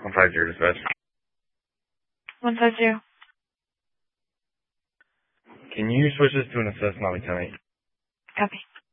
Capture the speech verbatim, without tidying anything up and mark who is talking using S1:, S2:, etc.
S1: one five zero dispatch.
S2: one five zero.
S1: Can you switch this to an assist Molly ten eight?
S2: Copy.